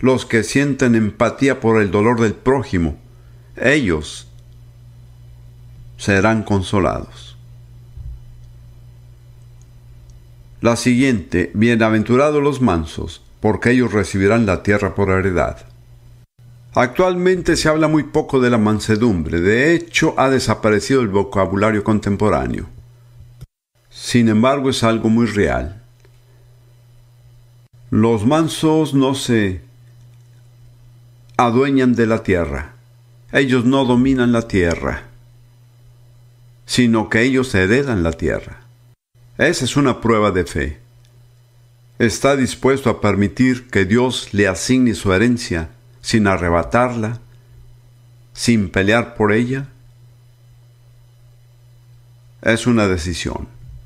los que sienten empatía por el dolor del prójimo, ellos serán consolados. La siguiente: bienaventurados los mansos, porque ellos recibirán la tierra por heredad. Actualmente se habla muy poco de la mansedumbre, de hecho ha desaparecido el vocabulario contemporáneo. Sin embargo, es algo muy real. Los mansos no se adueñan de la tierra. Ellos no dominan la tierra, sino que ellos heredan la tierra. Esa es una prueba de fe. ¿Está dispuesto a permitir que Dios le asigne su herencia sin arrebatarla, sin pelear por ella? Es una decisión.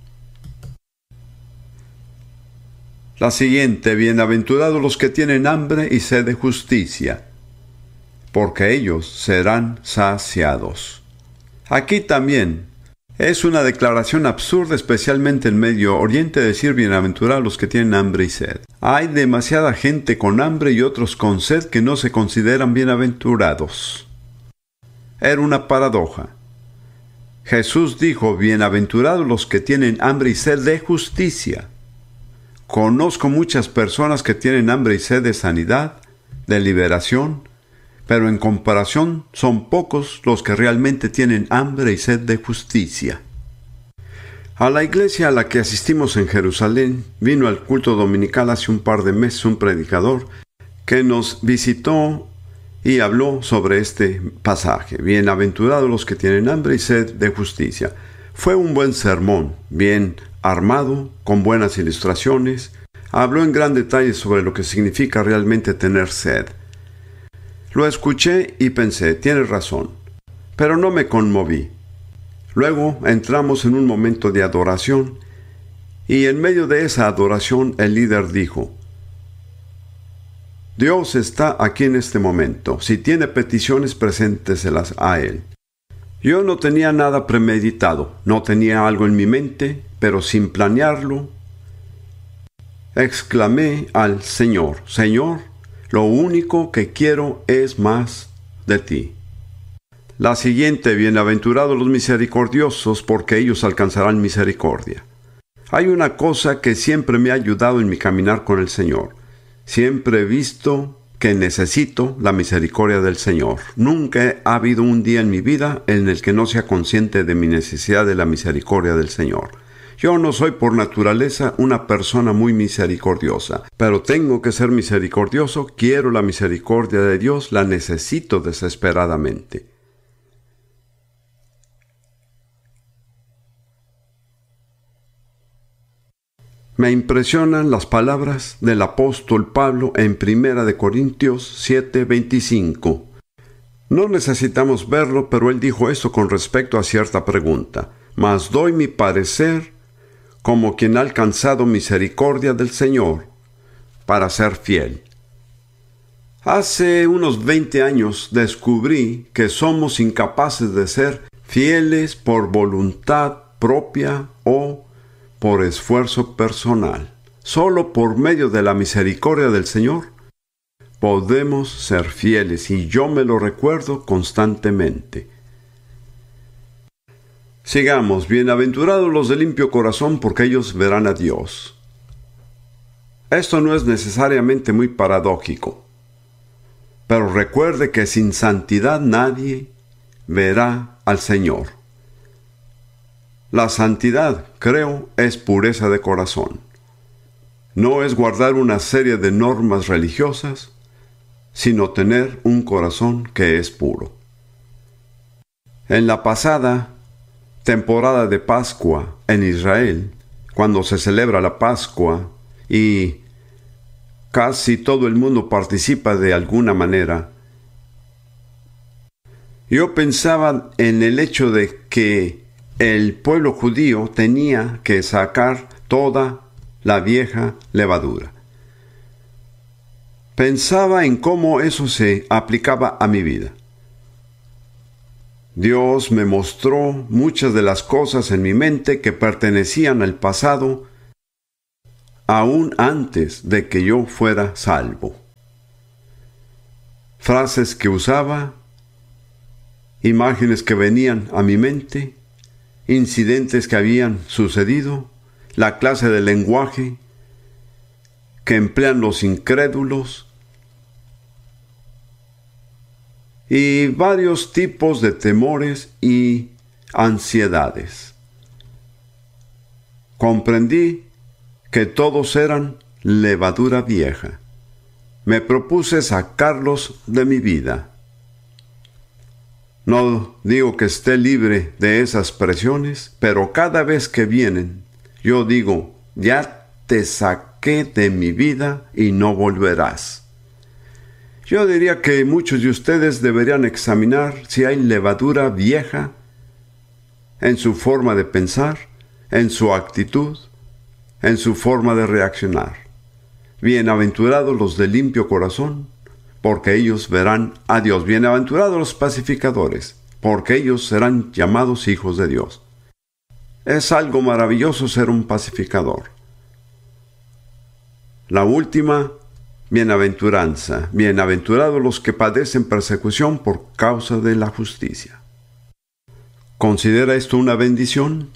La siguiente: bienaventurados los que tienen hambre y sed de justicia, porque ellos serán saciados. Aquí también es una declaración absurda, especialmente en Medio Oriente, decir bienaventurados los que tienen hambre y sed. Hay demasiada gente con hambre y otros con sed que no se consideran bienaventurados. Era una paradoja. Jesús dijo: bienaventurados los que tienen hambre y sed de justicia. Conozco muchas personas que tienen hambre y sed de sanidad, de liberación, pero en comparación son pocos los que realmente tienen hambre y sed de justicia. A la iglesia a la que asistimos en Jerusalén, vino al culto dominical hace un par de meses un predicador que nos visitó y habló sobre este pasaje: bienaventurados los que tienen hambre y sed de justicia. Fue un buen sermón, bien armado, con buenas ilustraciones. Habló en gran detalle sobre lo que significa realmente tener sed. Lo escuché y pensé: tiene razón, pero no me conmoví. Luego entramos en un momento de adoración, y en medio de esa adoración el líder dijo: Dios está aquí en este momento. Si tiene peticiones, presénteselas a Él. Yo no tenía nada premeditado, no tenía algo en mi mente, pero sin planearlo, exclamé al Señor: Señor, lo único que quiero es más de ti. La siguiente: bienaventurados los misericordiosos, porque ellos alcanzarán misericordia. Hay una cosa que siempre me ha ayudado en mi caminar con el Señor. Siempre he visto que necesito la misericordia del Señor. Nunca ha habido un día en mi vida en el que no sea consciente de mi necesidad de la misericordia del Señor. Yo no soy por naturaleza una persona muy misericordiosa, pero tengo que ser misericordioso. Quiero la misericordia de Dios, la necesito desesperadamente. Me impresionan las palabras del apóstol Pablo en 1 Corintios 7:25. No necesitamos verlo, pero él dijo esto con respecto a cierta pregunta: mas doy mi parecer como quien ha alcanzado misericordia del Señor, para ser fiel. Hace unos 20 años descubrí que somos incapaces de ser fieles por voluntad propia o por esfuerzo personal. Solo por medio de la misericordia del Señor podemos ser fieles, y yo me lo recuerdo constantemente. Sigamos: bienaventurados los de limpio corazón, porque ellos verán a Dios. Esto no es necesariamente muy paradójico, pero recuerde que sin santidad nadie verá al Señor. La santidad, creo, es pureza de corazón. No es guardar una serie de normas religiosas, sino tener un corazón que es puro. En la pasada temporada de Pascua en Israel, cuando se celebra la Pascua y casi todo el mundo participa de alguna manera, yo pensaba en el hecho de que el pueblo judío tenía que sacar toda la vieja levadura. Pensaba en cómo eso se aplicaba a mi vida. Dios me mostró muchas de las cosas en mi mente que pertenecían al pasado, aún antes de que yo fuera salvo. frases que usaba, imágenes que venían a mi mente, incidentes que habían sucedido, la clase de lenguaje que emplean los incrédulos y varios tipos de temores y ansiedades. Comprendí que todos eran levadura vieja. Me propuse sacarlos de mi vida. No digo que esté libre de esas presiones, pero cada vez que vienen, yo digo, ya te saqué de mi vida y no volverás. Yo diría que muchos de ustedes deberían examinar si hay levadura vieja en su forma de pensar, en su actitud, en su forma de reaccionar. Bienaventurados los de limpio corazón, porque ellos verán a Dios. Bienaventurados los pacificadores, porque ellos serán llamados hijos de Dios. Es algo maravilloso ser un pacificador. La última bienaventuranza. Bienaventurados los que padecen persecución por causa de la justicia. ¿Considera esto una bendición?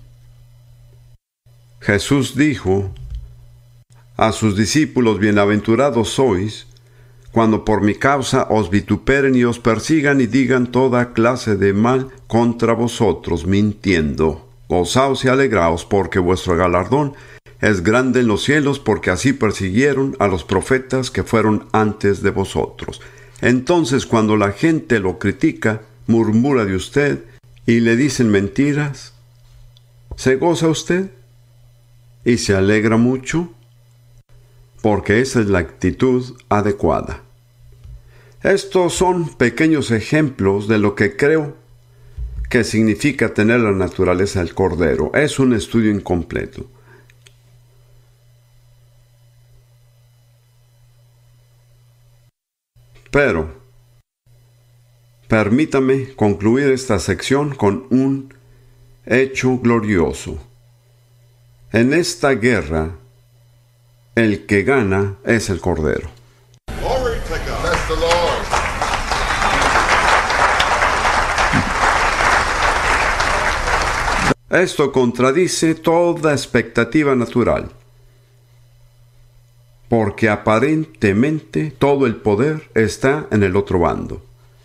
Jesús dijo a sus discípulos, bienaventurados sois, cuando por mi causa os vituperen y os persigan y digan toda clase de mal contra vosotros, mintiendo. Gozaos y alegraos, porque vuestro galardón es grande en los cielos, porque así persiguieron a los profetas que fueron antes de vosotros. Entonces, cuando la gente lo critica, murmura de usted y le dicen mentiras, ¿se goza usted? ¿Y se alegra mucho? Porque esa es la actitud adecuada. Estos son pequeños ejemplos de lo que creo que significa tener la naturaleza del Cordero. Es un estudio incompleto. Pero, permítame concluir esta sección con un hecho glorioso. En esta guerra, el que gana es el Cordero. Glory to God. Bless the Lord. Esto contradice toda expectativa natural, porque aparentemente todo el poder está en el otro bando.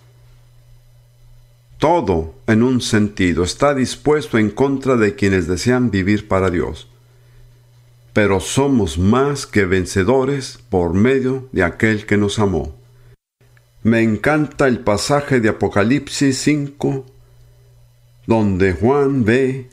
Todo, en un sentido, está dispuesto en contra de quienes desean vivir para Dios. Pero somos más que vencedores por medio de aquel que nos amó. Me encanta el pasaje de Apocalipsis 5, donde Juan ve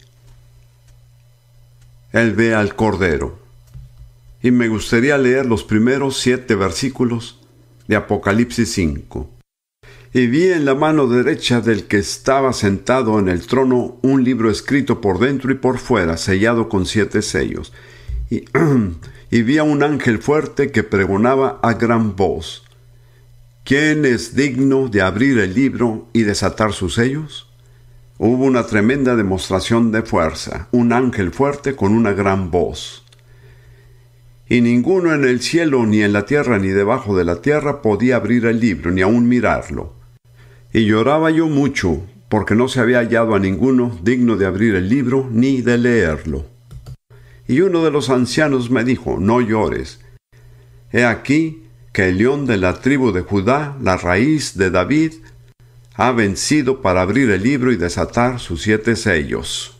al Cordero. Y me gustaría leer los primeros 7 versículos de Apocalipsis 5. Y vi en la mano derecha del que estaba sentado en el trono un libro escrito por dentro y por fuera, sellado con 7 sellos. Y vi a un ángel fuerte que pregonaba a gran voz: ¿quién es digno de abrir el libro y desatar sus sellos? Hubo una tremenda demostración de fuerza, un ángel fuerte con una gran voz. Y ninguno en el cielo, ni en la tierra, ni debajo de la tierra podía abrir el libro, ni aun mirarlo. Y lloraba yo mucho, porque no se había hallado a ninguno digno de abrir el libro, ni de leerlo. Y uno de los ancianos me dijo: no llores. He aquí que el león de la tribu de Judá, la raíz de David, ha vencido para abrir el libro y desatar sus 7 sellos.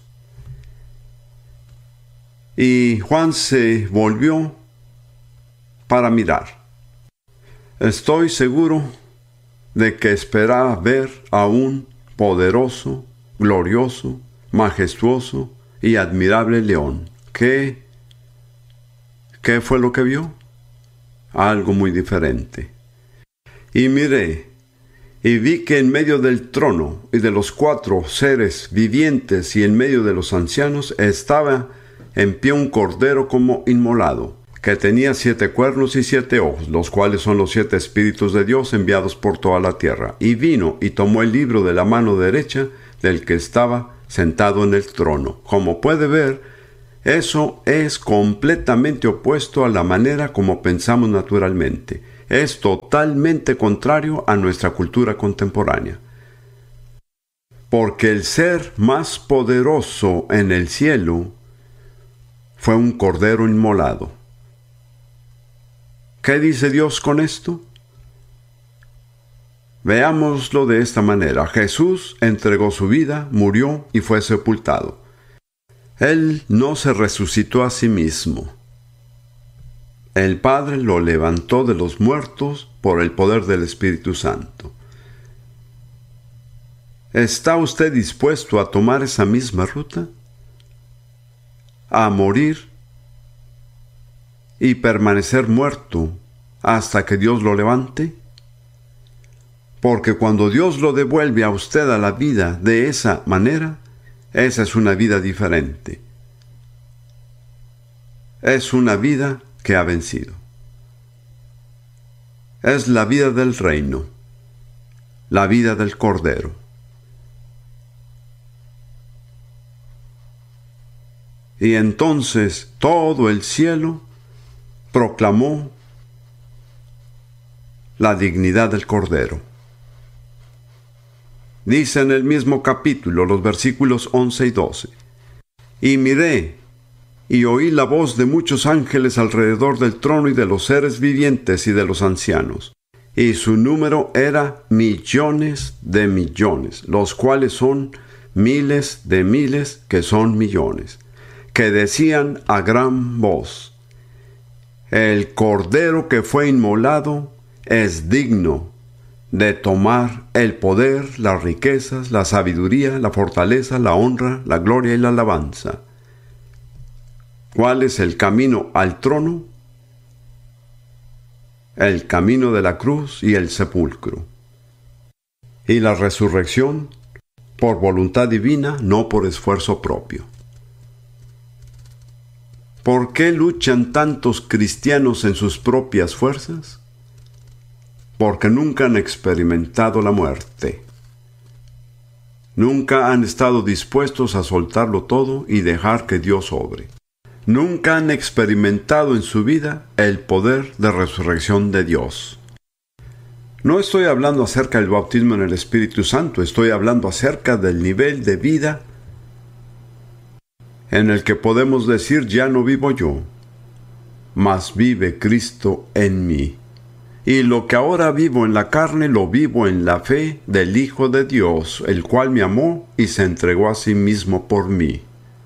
Y Juan se volvió para mirar. Estoy seguro de que esperaba ver a un poderoso, glorioso, majestuoso y admirable león. ¿Qué fue lo que vio? Algo muy diferente. Y miré, y vi que en medio del trono y de los 4 seres vivientes y en medio de los ancianos estaba en pie un cordero como inmolado, que tenía 7 cuernos y 7 ojos, los cuales son los 7 espíritus de Dios enviados por toda la tierra. Y vino y tomó el libro de la mano derecha del que estaba sentado en el trono. Como puede ver, eso es completamente opuesto a la manera como pensamos naturalmente. es totalmente contrario a nuestra cultura contemporánea. Porque el ser más poderoso en el cielo fue un cordero inmolado. ¿Qué dice Dios con esto? Veámoslo de esta manera. Jesús entregó su vida, murió y fue sepultado. Él no se resucitó a sí mismo. El Padre lo levantó de los muertos por el poder del Espíritu Santo. ¿Está usted dispuesto a tomar esa misma ruta? ¿A morir y permanecer muerto hasta que Dios lo levante? Porque cuando Dios lo devuelve a usted a la vida de esa manera, esa es una vida diferente. Es una vida que ha vencido. Es la vida del reino, la vida del Cordero. Y entonces todo el cielo proclamó la dignidad del Cordero. Dice en el mismo capítulo, los versículos 11 y 12. Y miré, y oí la voz de muchos ángeles alrededor del trono y de los seres vivientes y de los ancianos. Y su número era millones de millones, los cuales son miles de miles que son millones, que decían a gran voz: el Cordero que fue inmolado es digno de tomar el poder, las riquezas, la sabiduría, la fortaleza, la honra, la gloria y la alabanza. ¿Cuál es el camino al trono? El camino de la cruz y el sepulcro. Y la resurrección por voluntad divina, no por esfuerzo propio. ¿Por qué luchan tantos cristianos en sus propias fuerzas? Porque nunca han experimentado la muerte. Nunca han estado dispuestos a soltarlo todo y dejar que Dios obre. Nunca han experimentado en su vida el poder de resurrección de Dios. No estoy hablando acerca del bautismo en el Espíritu Santo, estoy hablando acerca del nivel de vida en el que podemos decir: ya no vivo yo, mas vive Cristo en mí. Y lo que ahora vivo en la carne, lo vivo en la fe del Hijo de Dios, el cual me amó y se entregó a sí mismo por mí.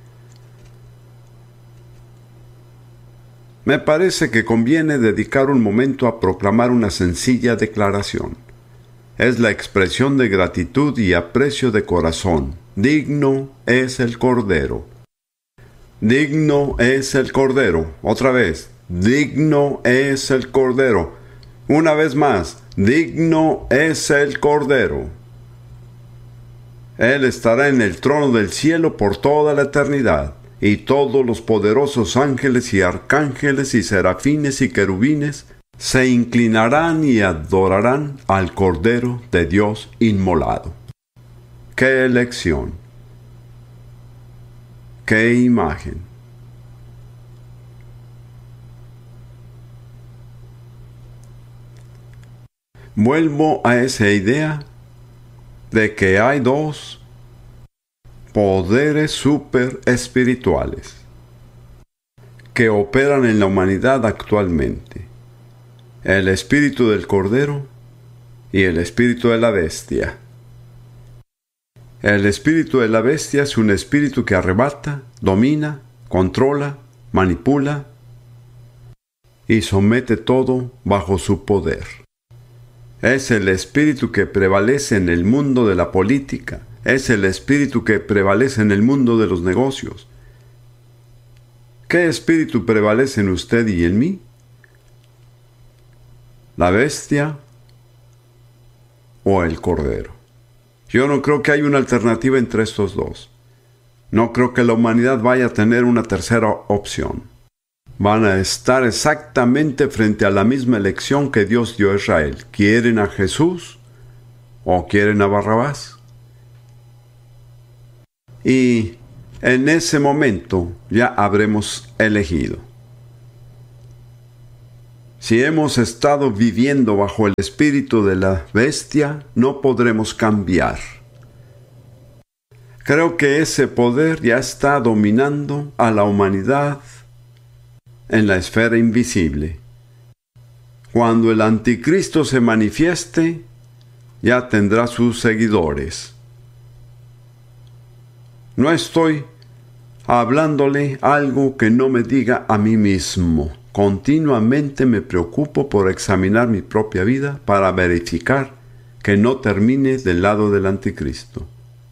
Me parece que conviene dedicar un momento a proclamar una sencilla declaración. Es la expresión de gratitud y aprecio de corazón. Digno es el Cordero. Digno es el Cordero. Otra vez. Digno es el Cordero. Una vez más. Digno es el Cordero. Él estará en el trono del cielo por toda la eternidad. Y todos los poderosos ángeles y arcángeles y serafines y querubines se inclinarán y adorarán al Cordero de Dios inmolado. ¡Qué elección! ¡Qué imagen! Vuelvo a esa idea de que hay dos poderes super espirituales que operan en la humanidad actualmente: el espíritu del Cordero y el espíritu de la bestia. El espíritu de la bestia es un espíritu que arrebata, domina, controla, manipula y somete todo bajo su poder. Es el espíritu que prevalece en el mundo de la política. Es el espíritu que prevalece en el mundo de los negocios. ¿Qué espíritu prevalece en usted y en mí? ¿La bestia o el Cordero? Yo no creo que haya una alternativa entre estos dos. No creo que la humanidad vaya a tener una tercera opción. Van a estar exactamente frente a la misma elección que Dios dio a Israel. ¿Quieren a Jesús o quieren a Barrabás? Y en ese momento ya habremos elegido. Si hemos estado viviendo bajo el espíritu de la bestia, no podremos cambiar. Creo que ese poder ya está dominando a la humanidad en la esfera invisible. Cuando el anticristo se manifieste, ya tendrá sus seguidores. No estoy hablándole algo que no me diga a mí mismo. Continuamente me preocupo por examinar mi propia vida para verificar que no termine del lado del anticristo.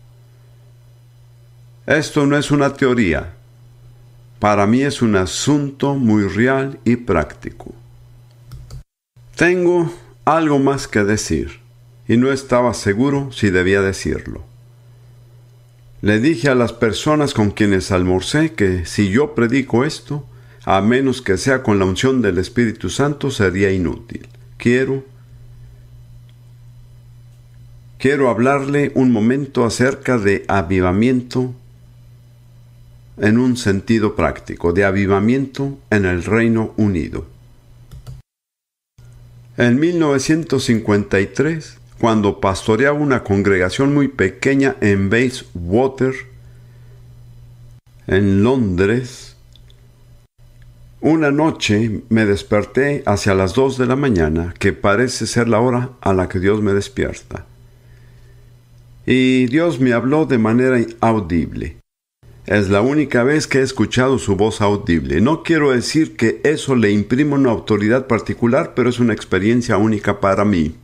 Esto no es una teoría. Para mí es un asunto muy real y práctico. Tengo algo más que decir, y no estaba seguro si debía decirlo. Le dije a las personas con quienes almorcé que si yo predico esto, a menos que sea con la unción del Espíritu Santo, sería inútil. Quiero hablarle un momento acerca de avivamiento en un sentido práctico, de avivamiento en el Reino Unido. En 1953, cuando pastoreaba una congregación muy pequeña en Bayswater, en Londres, una noche me desperté hacia las 2 de la mañana, que parece ser la hora a la que Dios me despierta. Y Dios me habló de manera audible. Es la única vez que he escuchado su voz audible. No quiero decir que eso le imprima una autoridad particular, pero es una experiencia única para mí.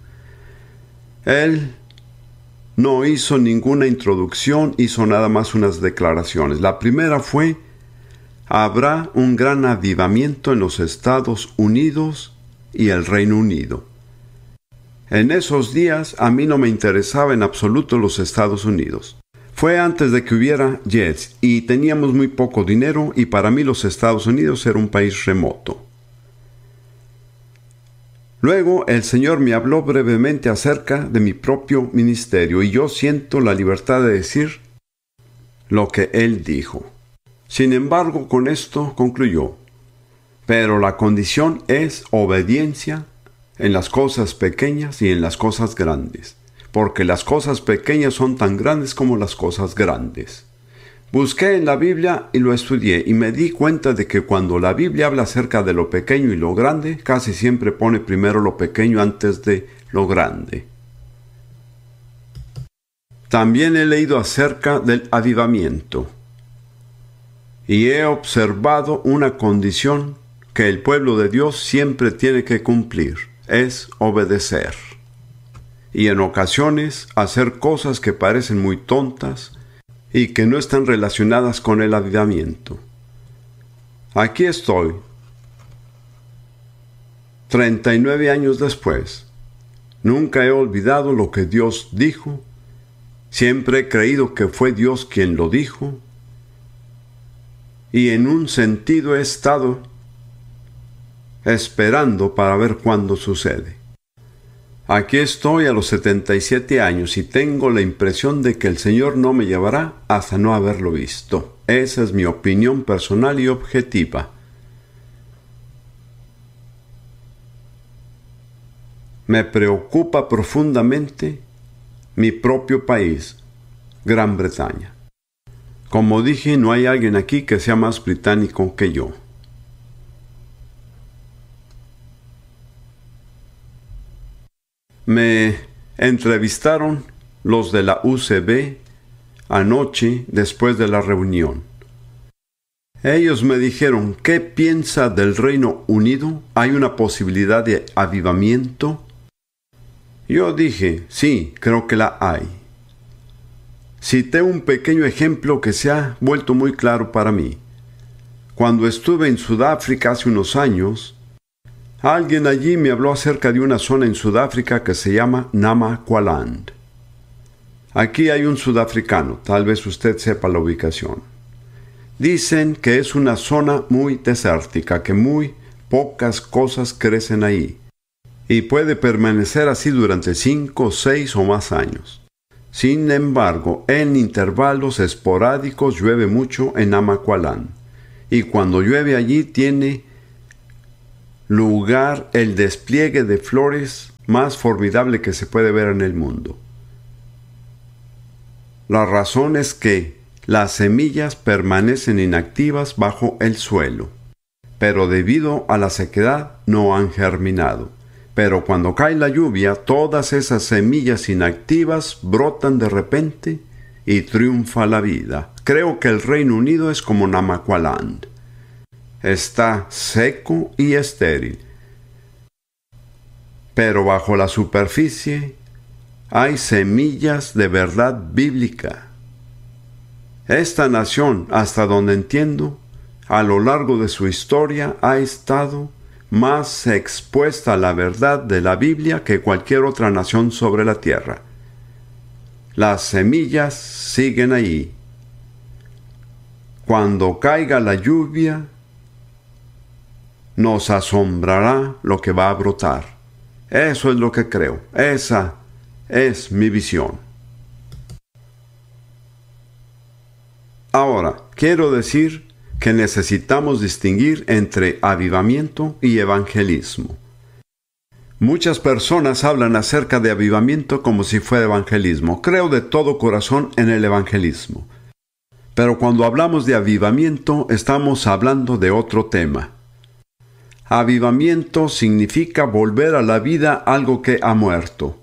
Él no hizo ninguna introducción, hizo nada más unas declaraciones. La primera fue: habrá un gran avivamiento en los Estados Unidos y el Reino Unido. En esos días a mí no me interesaba en absoluto los Estados Unidos. Fue antes de que hubiera jets y teníamos muy poco dinero, y para mí los Estados Unidos era un país remoto. Luego el Señor me habló brevemente acerca de mi propio ministerio, y yo siento la libertad de decir lo que Él dijo. Sin embargo, con esto concluyó: pero la condición es obediencia en las cosas pequeñas y en las cosas grandes, porque las cosas pequeñas son tan grandes como las cosas grandes. Busqué en la Biblia y lo estudié, y me di cuenta de que cuando la Biblia habla acerca de lo pequeño y lo grande, casi siempre pone primero lo pequeño antes de lo grande. También he leído acerca del avivamiento, y he observado una condición que el pueblo de Dios siempre tiene que cumplir: es obedecer. Y en ocasiones hacer cosas que parecen muy tontas y que no están relacionadas con el avivamiento. Aquí estoy, 39 años después. Nunca he olvidado lo que Dios dijo. Siempre he creído que fue Dios quien lo dijo. Y en un sentido he estado esperando para ver cuándo sucede. Aquí estoy a los 77 años y tengo la impresión de que el Señor no me llevará hasta no haberlo visto. Esa es mi opinión personal y objetiva. Me preocupa profundamente mi propio país, Gran Bretaña. Como dije, no hay alguien aquí que sea más británico que yo. Me entrevistaron los de la UCB anoche después de la reunión. Ellos me dijeron: ¿qué piensa del Reino Unido? ¿Hay una posibilidad de avivamiento? Yo dije: sí, creo que la hay. Cité un pequeño ejemplo que se ha vuelto muy claro para mí. Cuando estuve en Sudáfrica hace unos años, alguien allí me habló acerca de una zona en Sudáfrica que se llama Namaqualand. Aquí hay un sudafricano, tal vez usted sepa la ubicación. Dicen que es una zona muy desértica, que muy pocas cosas crecen ahí, y puede permanecer así durante 5, 6 o más años. Sin embargo, en intervalos esporádicos llueve mucho en Namaqualand, y cuando llueve allí tiene lugar el despliegue de flores más formidable que se puede ver en el mundo. La razón es que las semillas permanecen inactivas bajo el suelo, pero debido a la sequedad no han germinado. Pero cuando cae la lluvia, todas esas semillas inactivas brotan de repente y triunfa la vida. Creo que el Reino Unido es como Namaqualand. Está seco y estéril, pero bajo la superficie hay semillas de verdad bíblica. Esta nación, hasta donde entiendo, a lo largo de su historia ha estado más expuesta a la verdad de la Biblia que cualquier otra nación sobre la tierra. Las semillas siguen ahí. Cuando caiga la lluvia, nos asombrará lo que va a brotar. Eso es lo que creo. Esa es mi visión. Ahora, quiero decir que necesitamos distinguir entre avivamiento y evangelismo. Muchas personas hablan acerca de avivamiento como si fuera evangelismo. Creo de todo corazón en el evangelismo. Pero cuando hablamos de avivamiento, estamos hablando de otro tema. Avivamiento significa volver a la vida algo que ha muerto.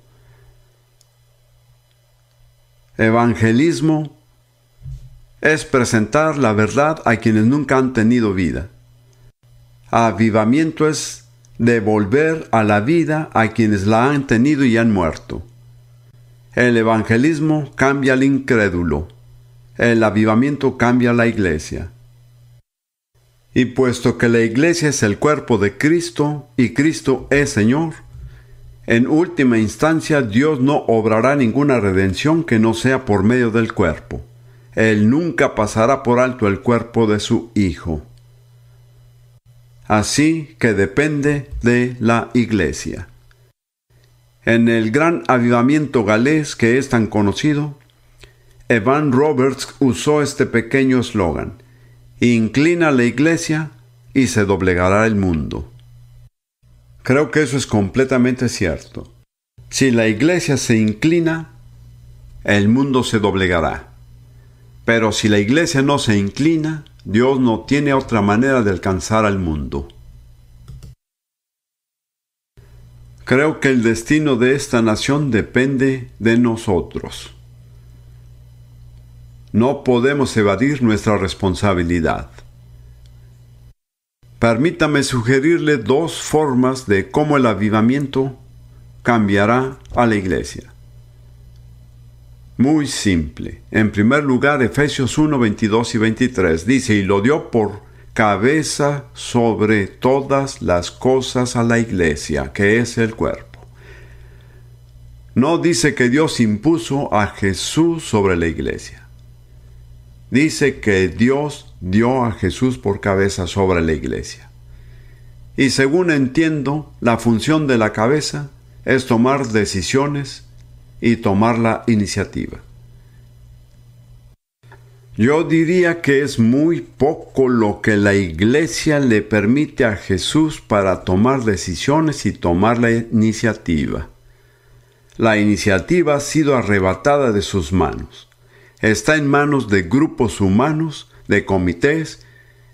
Evangelismo es presentar la verdad a quienes nunca han tenido vida. Avivamiento es devolver a la vida a quienes la han tenido y han muerto. El evangelismo cambia al incrédulo. El avivamiento cambia a la iglesia. Y puesto que la iglesia es el cuerpo de Cristo y Cristo es Señor, en última instancia Dios no obrará ninguna redención que no sea por medio del cuerpo. Él nunca pasará por alto el cuerpo de su Hijo. Así que depende de la iglesia. En el gran avivamiento galés que es tan conocido, Evan Roberts usó este pequeño eslogan: inclina la iglesia y se doblegará el mundo. Creo que eso es completamente cierto. Si la iglesia se inclina, el mundo se doblegará. Pero si la iglesia no se inclina, Dios no tiene otra manera de alcanzar al mundo. Creo que el destino de esta nación depende de nosotros. No podemos evadir nuestra responsabilidad. Permítame sugerirle dos formas de cómo el avivamiento cambiará a la iglesia. Muy simple. En primer lugar, Efesios 1, 22 y 23 dice: y lo dio por cabeza sobre todas las cosas a la iglesia, que es el cuerpo. No dice que Dios impuso a Jesús sobre la iglesia. Dice que Dios dio a Jesús por cabeza sobre la iglesia. Y según entiendo, la función de la cabeza es tomar decisiones y tomar la iniciativa. Yo diría que es muy poco lo que la iglesia le permite a Jesús para tomar decisiones y tomar la iniciativa. La iniciativa ha sido arrebatada de sus manos. Está en manos de grupos humanos, de comités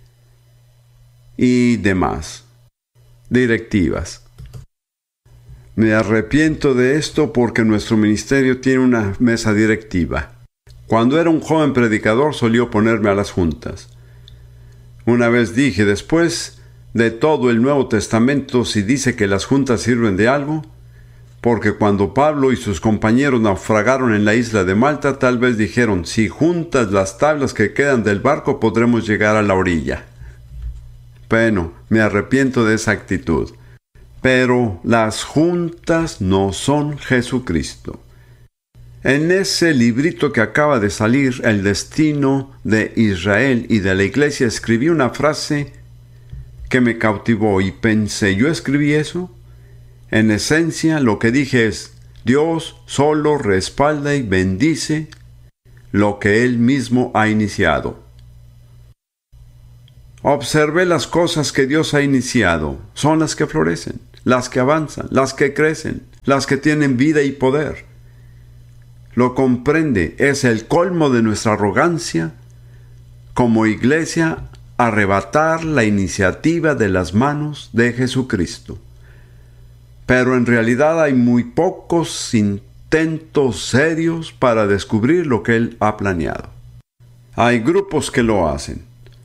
y demás directivas. Me arrepiento de esto porque nuestro ministerio tiene una mesa directiva. Cuando era un joven predicador solía ponerme a las juntas. Una vez dije: después de todo el Nuevo Testamento, si dice que las juntas sirven de algo, porque cuando Pablo y sus compañeros naufragaron en la isla de Malta, tal vez dijeron: si juntas las tablas que quedan del barco, podremos llegar a la orilla. Bueno, me arrepiento de esa actitud. Pero las juntas no son Jesucristo. En ese librito que acaba de salir, El destino de Israel y de la iglesia, escribí una frase que me cautivó y pensé: ¿yo escribí eso? En esencia, lo que dije es: Dios solo respalda y bendice lo que Él mismo ha iniciado. Observé las cosas que Dios ha iniciado. Son las que florecen, las que avanzan, las que crecen, las que tienen vida y poder. Lo comprende, es el colmo de nuestra arrogancia como iglesia arrebatar la iniciativa de las manos de Jesucristo. Pero en realidad hay muy pocos intentos serios para descubrir lo que Él ha planeado. Hay grupos que lo hacen.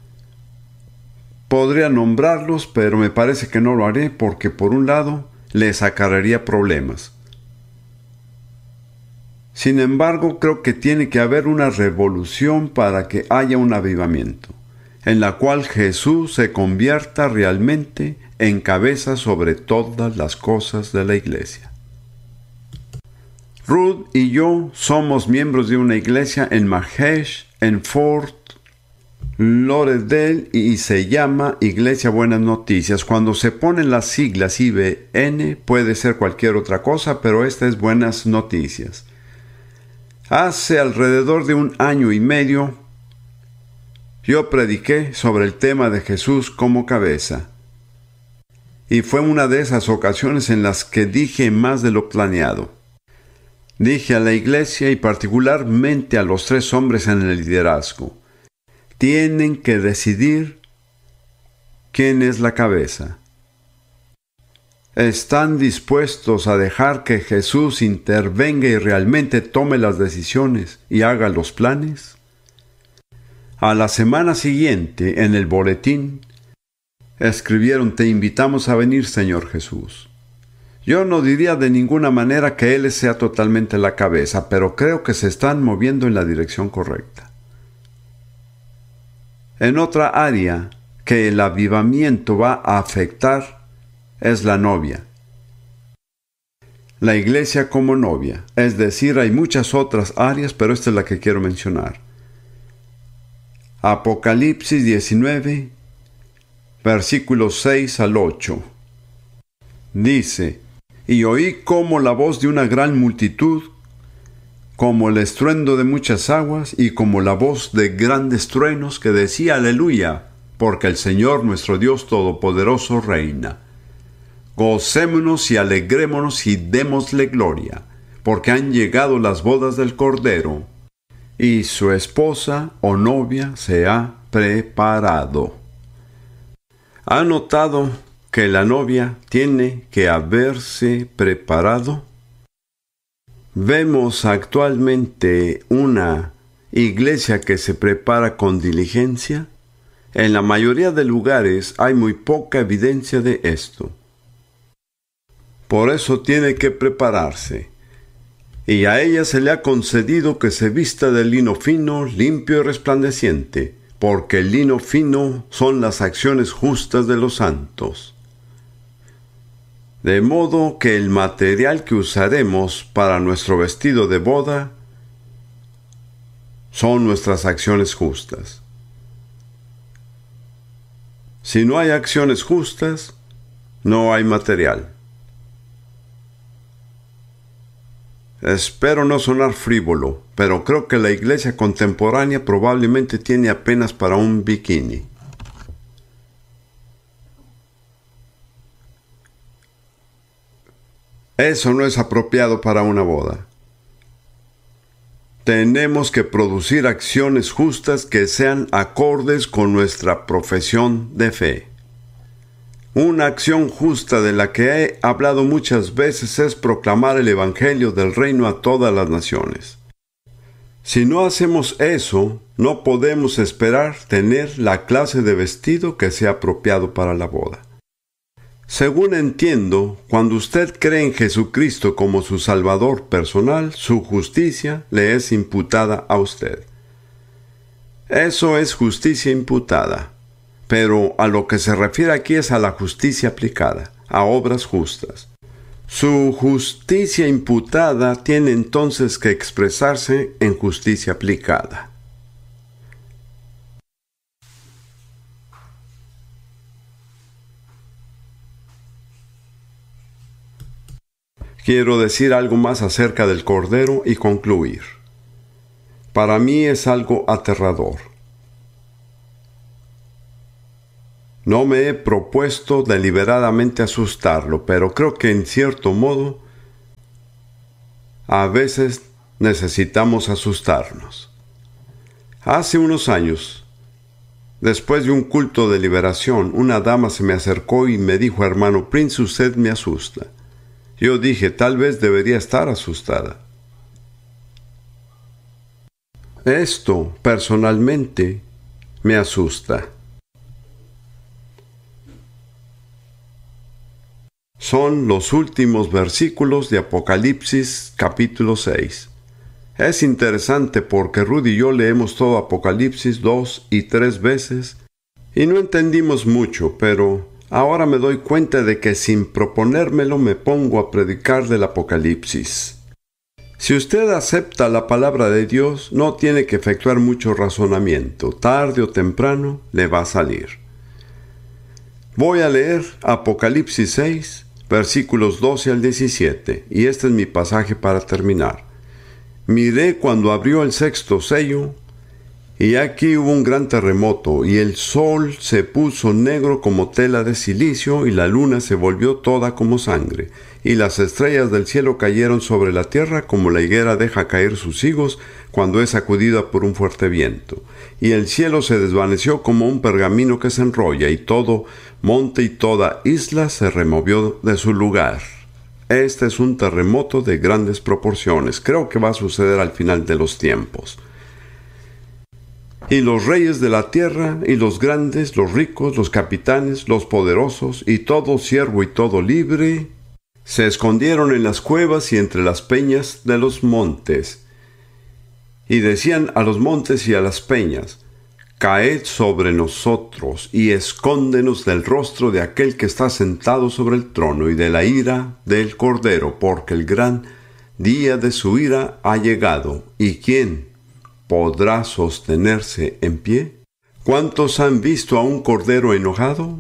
Podría nombrarlos, pero me parece que no lo haré porque por un lado les acarrearía problemas. Sin embargo, creo que tiene que haber una revolución para que haya un avivamiento, en la cual Jesús se convierta realmente en cabeza sobre todas las cosas de la iglesia. Ruth y yo somos miembros de una iglesia en Mahesh, en Fort Lauderdale, y se llama Iglesia Buenas Noticias. Cuando se ponen las siglas IBN puede ser cualquier otra cosa, pero esta es Buenas Noticias. Hace alrededor de 1 año y medio yo prediqué sobre el tema de Jesús como cabeza. Y fue una de esas ocasiones en las que dije más de lo planeado. Dije a la iglesia y particularmente a los 3 hombres en el liderazgo: tienen que decidir quién es la cabeza. ¿Están dispuestos a dejar que Jesús intervenga y realmente tome las decisiones y haga los planes? A la semana siguiente, en el boletín, escribieron: te invitamos a venir, Señor Jesús. Yo no diría de ninguna manera que Él sea totalmente la cabeza, pero creo que se están moviendo en la dirección correcta. En otra área que el avivamiento va a afectar es la novia. La iglesia como novia, es decir, hay muchas otras áreas, pero esta es la que quiero mencionar. Apocalipsis 19, versículos 6 al 8. Dice: y oí como la voz de una gran multitud, como el estruendo de muchas aguas, y como la voz de grandes truenos, que decía: aleluya, porque el Señor nuestro Dios Todopoderoso reina. Gocémonos y alegrémonos y démosle gloria, porque han llegado las bodas del Cordero, y su esposa o novia se ha preparado. ¿Ha notado que la novia tiene que haberse preparado? Vemos actualmente una iglesia que se prepara con diligencia. En la mayoría de lugares hay muy poca evidencia de esto. Por eso tiene que prepararse. Y a ella se le ha concedido que se vista de lino fino, limpio y resplandeciente, porque el lino fino son las acciones justas de los santos. De modo que el material que usaremos para nuestro vestido de boda son nuestras acciones justas. Si no hay acciones justas, no hay material. Espero no sonar frívolo, pero creo que la iglesia contemporánea probablemente tiene apenas para un bikini. Eso no es apropiado para una boda. Tenemos que producir acciones justas que sean acordes con nuestra profesión de fe. Una acción justa de la que he hablado muchas veces es proclamar el Evangelio del Reino a todas las naciones. Si no hacemos eso, no podemos esperar tener la clase de vestido que sea apropiado para la boda. Según entiendo, cuando usted cree en Jesucristo como su Salvador personal, su justicia le es imputada a usted. Eso es justicia imputada. Pero a lo que se refiere aquí es a la justicia aplicada, a obras justas. Su justicia imputada tiene entonces que expresarse en justicia aplicada. Quiero decir algo más acerca del Cordero y concluir. Para mí es algo aterrador. No me he propuesto deliberadamente asustarlo, pero creo que en cierto modo a veces necesitamos asustarnos. Hace unos años, después de un culto de liberación, una dama se me acercó y me dijo: hermano Prince, usted me asusta. Yo dije: tal vez debería estar asustada. Esto, personalmente, me asusta. Son los últimos versículos de Apocalipsis capítulo 6. Es interesante porque Rudy y yo leemos todo Apocalipsis 2 y 3 veces y no entendimos mucho, pero ahora me doy cuenta de que sin proponérmelo me pongo a predicar del Apocalipsis. Si usted acepta la palabra de Dios, no tiene que efectuar mucho razonamiento. Tarde o temprano le va a salir. Voy a leer Apocalipsis 6, versículos 12 al 17, y este es mi pasaje para terminar. Miré cuando abrió el sexto sello, y aquí hubo un gran terremoto, y el sol se puso negro como tela de silicio, y la luna se volvió toda como sangre, y las estrellas del cielo cayeron sobre la tierra como la higuera deja caer sus higos cuando es sacudida por un fuerte viento. Y el cielo se desvaneció como un pergamino que se enrolla, y todo monte y toda isla se removió de su lugar. Este es un terremoto de grandes proporciones. Creo que va a suceder al final de los tiempos. Y los reyes de la tierra, y los grandes, los ricos, los capitanes, los poderosos, y todo siervo y todo libre, se escondieron en las cuevas y entre las peñas de los montes. Y decían a los montes y a las peñas: caed sobre nosotros, y escóndenos del rostro de aquel que está sentado sobre el trono, y de la ira del Cordero, porque el gran día de su ira ha llegado. ¿Y quién podrá sostenerse en pie? ¿Cuántos han visto a un cordero enojado?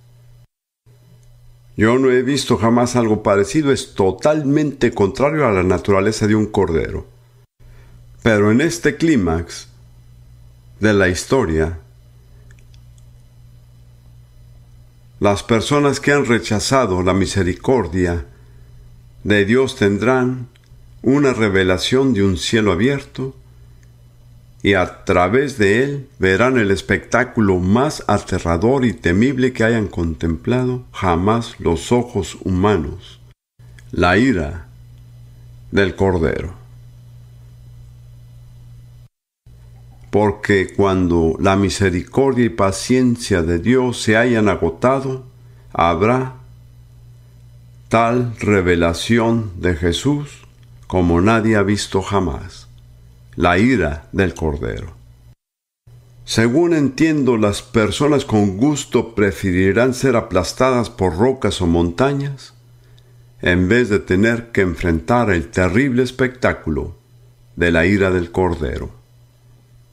Yo no he visto jamás algo parecido. Es totalmente contrario a la naturaleza de un cordero. Pero en este clímax de la historia, las personas que han rechazado la misericordia de Dios tendrán una revelación de un cielo abierto, y a través de él verán el espectáculo más aterrador y temible que hayan contemplado jamás los ojos humanos: la ira del Cordero. Porque cuando la misericordia y paciencia de Dios se hayan agotado, habrá tal revelación de Jesús como nadie ha visto jamás: la ira del Cordero. Según entiendo, las personas con gusto preferirán ser aplastadas por rocas o montañas en vez de tener que enfrentar el terrible espectáculo de la ira del Cordero.